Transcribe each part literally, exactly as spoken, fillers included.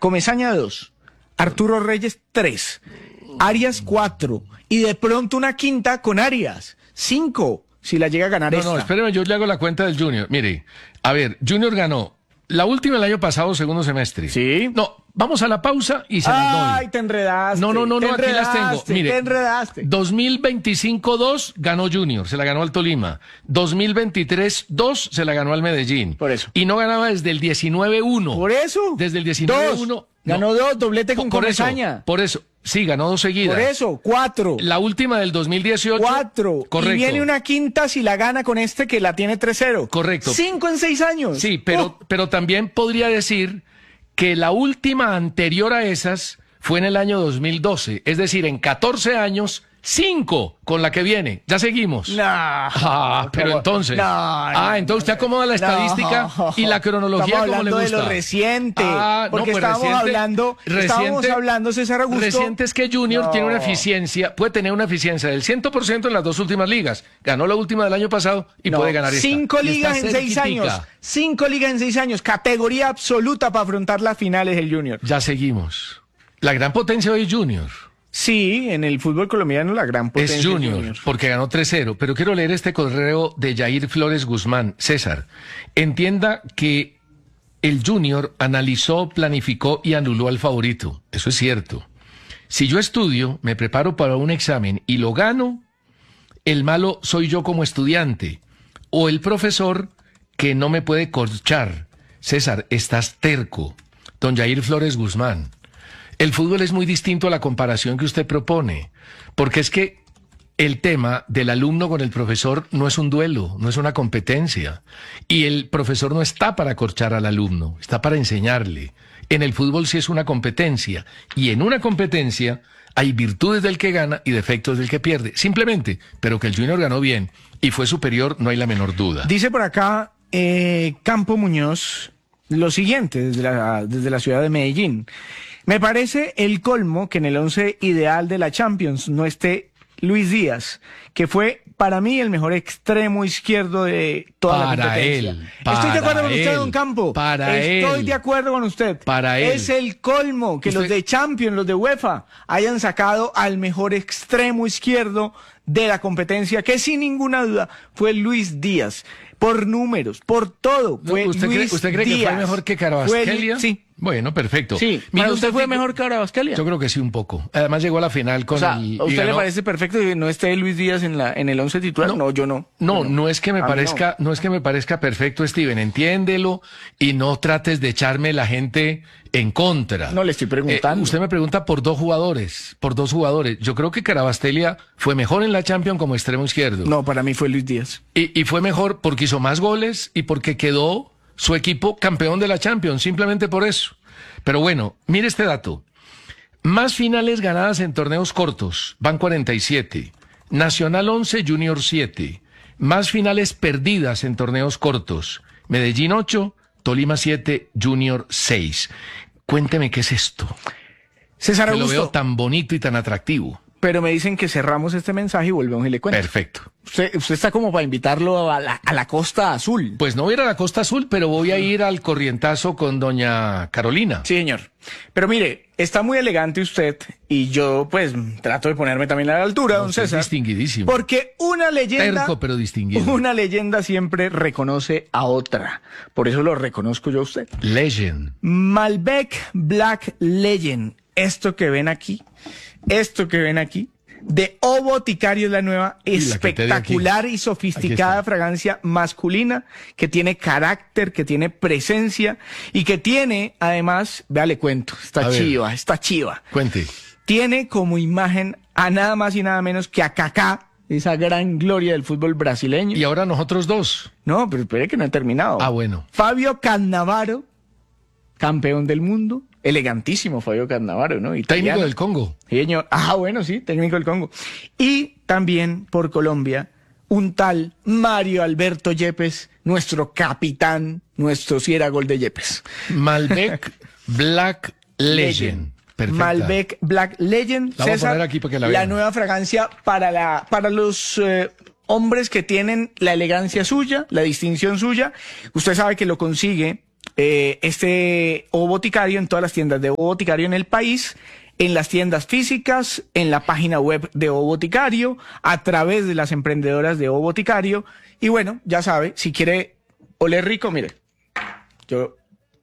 Comesaña dos, Arturo Reyes tres, Arias cuatro y de pronto una quinta con Arias, cinco, si la llega a ganar No, esta. no, espéreme, yo le hago la cuenta del Junior. Mire, a ver, Junior ganó la última el año pasado, segundo semestre. Sí. No, vamos a la pausa y se las doy. Ay, te enredaste. No, no, no, te no, aquí las tengo. enredaste, Mire, te enredaste. dos mil veinticinco dos ganó Junior, se la ganó al Tolima. dos mil veintitrés dos se la ganó al Medellín. Por eso. Y no ganaba desde el diecinueve uno. Por eso. Desde el diecinueve uno. Dos. Ganó dos, doblete con por eso, Comesaña. por eso. Sí, ganó dos seguidas. Por eso, cuatro. La última del dos mil dieciocho. Cuatro. Correcto. Y viene una quinta si la gana con este que la tiene tres cero. Correcto. Cinco en seis años. Sí, pero, Oh. pero también podría decir que la última anterior a esas fue en el año dos mil doce. Es decir, en catorce años, cinco con la que viene. Ya seguimos. No. Ah, pero ¿Cómo? entonces. No, ah, no, entonces usted acomoda la estadística no. y la cronología Estamos como le hablando gusta. de lo reciente. Ah, porque no, pues estábamos reciente, hablando, estábamos reciente, hablando, César Augusto. Reciente es que Junior No. tiene una eficiencia, puede tener una eficiencia del cien por ciento en las dos últimas ligas. Ganó la última del año pasado y No, puede ganar esta. Cinco Y está ligas en seis cerquitica. años. Cinco ligas en seis años. Categoría absoluta para afrontar las finales del Junior. Ya seguimos. La gran potencia hoy es Junior. Sí, en el fútbol colombiano la gran potencia Es Junior, porque ganó tres cero. Pero quiero leer este correo de Jair Flores Guzmán. César, entienda que el Junior analizó, planificó y anuló al favorito. Eso es cierto. Si yo estudio, me preparo para un examen y lo gano, el malo soy yo como estudiante o el profesor que no me puede corchar. César, estás terco. Don Jair Flores Guzmán. El fútbol es muy distinto a la comparación que usted propone, porque es que el tema del alumno con el profesor no es un duelo, no es una competencia, y el profesor no está para corchar al alumno, está para enseñarle. En el fútbol sí es una competencia, y en una competencia hay virtudes del que gana y defectos del que pierde, simplemente, pero que el Junior ganó bien y fue superior, no hay la menor duda. Dice por acá eh, Campo Muñoz lo siguiente desde la, desde la ciudad de Medellín. Me parece el colmo que en el once ideal de la Champions no esté Luis Díaz, que fue para mí el mejor extremo izquierdo de toda Para la competencia. él, Estoy de acuerdo para con usted, él, don Campo. para Estoy él. de acuerdo con usted. Para él. Es el colmo que Usted- los de Champions, los de UEFA, hayan sacado al mejor extremo izquierdo de la competencia, que sin ninguna duda fue Luis Díaz. Por números, por todo. Fue ¿Usted Luis cree, usted cree que Díaz. fue mejor que Fue Carabasquelia? Lu- Sí. Bueno, perfecto. Sí, Mire, ¿para usted fue dijo- mejor que Carabasquelia? Yo creo que sí, un poco. Además llegó a la final con O sea, el... ¿a y usted le ganó- parece perfecto que no esté Luis Díaz en la en el once titular? No, yo no. No, Yo no es que me A mí parezca, no. es que me parezca perfecto, Steven, entiéndelo y no trates de echarme la gente en contra. No, le estoy preguntando. Eh, usted me pregunta por dos jugadores, por dos jugadores. Yo creo que Carabastelia fue mejor en la Champions como extremo izquierdo. No, para mí fue Luis Díaz. Y, y fue mejor porque hizo más goles y porque quedó su equipo campeón de la Champions, simplemente por eso. Pero bueno, mire este dato. Más finales ganadas en torneos cortos, van cuarenta y siete. Nacional once, Junior siete. Más finales perdidas en torneos cortos, Medellín ocho, Tolima siete, Junior seis. Cuénteme qué es esto. César Que lo Augusto, veo tan bonito y tan atractivo. pero me dicen que cerramos este mensaje y volvemos y le cuento. Perfecto. Usted, usted está como para invitarlo a la, a la Costa Azul. Pues no voy a ir a la Costa Azul, pero voy a ir al corrientazo con doña Carolina. Sí, señor. Pero mire, está muy elegante usted y yo pues trato de ponerme también a la altura, No, don usted es César. distinguidísimo. Porque una leyenda... Terco, pero distinguido. Una leyenda siempre reconoce a otra. Por eso lo reconozco yo a usted. Legend. Malbec Black Legend. Esto que ven aquí, esto que ven aquí, de O Boticario es la nueva Y la que te di aquí. espectacular y Aquí sofisticada está. fragancia masculina que tiene carácter, que tiene presencia y que tiene, además, vea, le cuento, está A ver. chiva, está chiva. Cuente. Tiene como imagen a nada más y nada menos que a Kaká, esa gran gloria del fútbol brasileño. Y ahora nosotros dos. No, pero espere que no he terminado. Ah, bueno. Fabio Cannavaro, campeón del mundo, elegantísimo Fabio Cannavaro, ¿no? Técnico Italiano. del Congo. Sí, señor. Ah, bueno, sí, técnico del Congo. Y también por Colombia, un tal Mario Alberto Yepes, nuestro capitán, nuestro si era gol de Yepes. Malbec Black Legend. Perfecta. Malbec Black Legend. La voy a César, poner aquí para que la vean. nueva fragancia para, la, para los eh, hombres que tienen la elegancia suya, la distinción suya. Usted sabe que lo consigue eh, este Ovo Boticario en todas las tiendas de Ovo Boticario en el país, en las tiendas físicas, en la página web de Ovo Boticario, a través de las emprendedoras de Ovo Boticario. Y bueno, ya sabe, si quiere oler rico, mire, yo...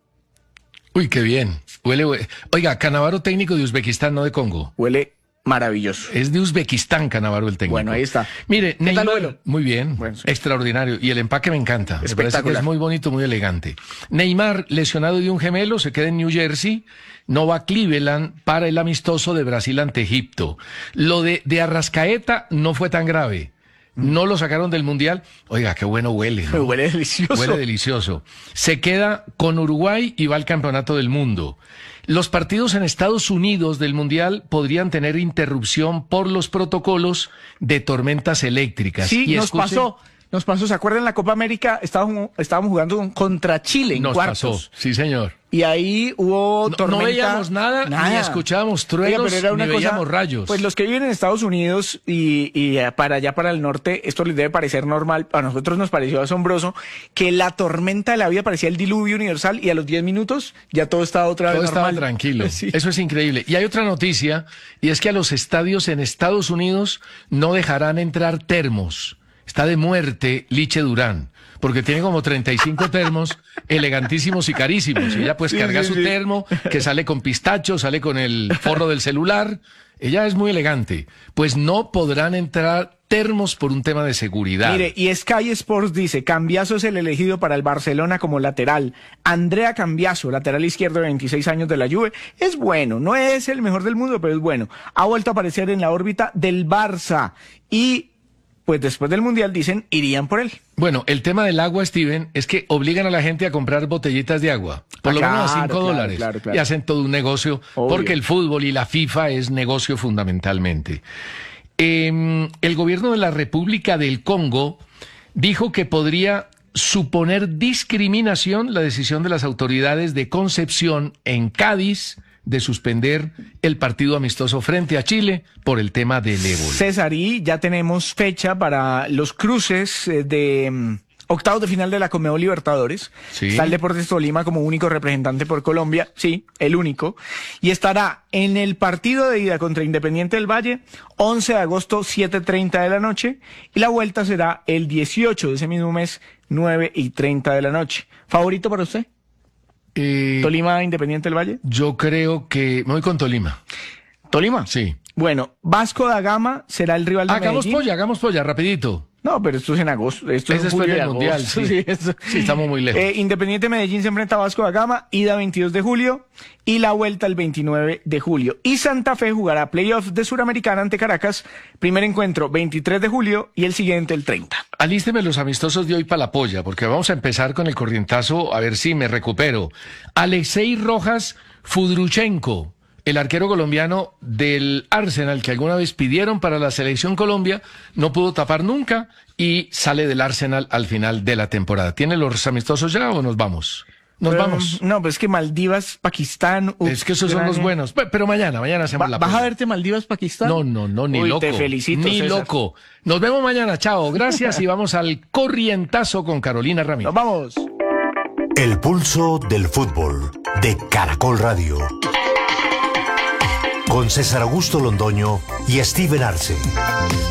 Uy, qué bien. Huele, hue- Oiga, Canavaro técnico de Uzbekistán, no de Congo. Huele maravilloso. Es de Uzbekistán, Canavaro el técnico. Bueno, ahí está. Mire, ¿Qué tal Neymar, huelo? muy bien, Bueno, sí. extraordinario. Y el empaque me encanta. Me parece que Espectacular. es muy bonito, muy elegante. Neymar, lesionado de un gemelo, se queda en New Jersey. No va a Cleveland para el amistoso de Brasil ante Egipto. Lo de, de Arrascaeta no fue tan grave. No lo sacaron del Mundial. Oiga, qué bueno huele, ¿no? Huele delicioso. Huele delicioso. Se queda con Uruguay y va al Campeonato del Mundo. Los partidos en Estados Unidos del Mundial podrían tener interrupción por los protocolos de tormentas eléctricas. Sí, Y nos escuche, pasó. Nos pasó, ¿se acuerdan? En la Copa América estábamos, estábamos jugando contra Chile en Nos cuartos. pasó, sí señor. Y ahí hubo No, tormenta. no veíamos nada, ni escuchábamos truenos, Oiga, pero era una ni cosa- veíamos rayos. Pues los que viven en Estados Unidos y, y eh, para allá, para el norte, esto les debe parecer normal. A nosotros nos pareció asombroso que la tormenta de la vida parecía el diluvio universal y a los diez minutos ya todo estaba otra vez Todo estaba normal. tranquilo. Sí. Eso es increíble. Y hay otra noticia, y es que a los estadios en Estados Unidos no dejarán entrar termos. Está de muerte Liche Durán, porque tiene como treinta y cinco termos elegantísimos y carísimos. Y ella pues Sí, carga sí, su sí. termo, que sale con pistacho, sale con el forro del celular. Ella es muy elegante. Pues no podrán entrar termos por un tema de seguridad. Mire, y Sky Sports dice, Cambiaso es el elegido para el Barcelona como lateral. Andrea Cambiaso, lateral izquierdo de veintiséis años de la Juve, es bueno, no es el mejor del mundo, pero es bueno. Ha vuelto a aparecer en la órbita del Barça y pues después del Mundial dicen, irían por él. Bueno, el tema del agua, Steven, es que obligan a la gente a comprar botellitas de agua, por Ah, lo menos a claro, cinco claro, dólares, claro, claro. y hacen todo un negocio, Obvio. porque el fútbol y la FIFA es negocio fundamentalmente. Eh, el gobierno de la República del Congo dijo que podría suponer discriminación la decisión de las autoridades de Concepción en Cádiz de suspender el partido amistoso frente a Chile por el tema del ébola. César, y ya tenemos fecha para los cruces eh, de mm, octavos de final de la Conmebol Libertadores. Sí. Está el Deportes Tolima como único representante por Colombia, sí, el único. Y estará en el partido de ida contra Independiente del Valle, once de agosto, siete treinta de la noche. Y la vuelta será el dieciocho de ese mismo mes, nueve y treinta de la noche. ¿Favorito para usted? Eh, ¿Tolima, Independiente del Valle? yo creo que me voy con Tolima. ¿Tolima? Sí. Bueno, Vasco da Gama será el rival de Hagamos Medellín. polla, hagamos polla, rapidito. No, pero esto es en agosto. Esto Es es, después julio del y Mundial, agosto. sí. eso- Sí, estamos muy lejos. Eh, Independiente Medellín se enfrenta a Vasco da Gama, ida veintidós de julio y la vuelta el veintinueve de julio. Y Santa Fe jugará playoffs de Suramericana ante Caracas, primer encuentro veintitrés de julio y el siguiente el treinta. Alísteme los amistosos de hoy para la polla, porque vamos a empezar con el corrientazo, a ver si me recupero. Alexei Rojas Fudruchenko, el arquero colombiano del Arsenal, que alguna vez pidieron para la selección Colombia, no pudo tapar nunca y sale del Arsenal al final de la temporada. ¿Tiene los amistosos ya o nos vamos? Nos Pero, vamos. No, pues es que Maldivas, Pakistán. Es que esos son los Ucrania. buenos. Pe- Pero mañana, mañana hacemos Va- la ¿Vas polla. a verte Maldivas, Pakistán? No, no, no, ni Uy, loco. te felicito, Ni César. loco. Nos vemos mañana, chao. Gracias y vamos al corrientazo con Carolina Ramírez. Nos vamos. El pulso del fútbol de Caracol Radio. Con César Augusto Londoño y Steven Arce.